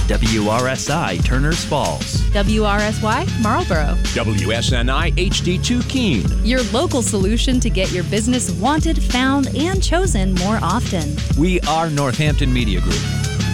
WRSI Turners Falls. WRSY Marlboro. WSNI HD2 Keene. Your local solution to get your business wanted, found, and chosen more often. We are Northampton Media Group.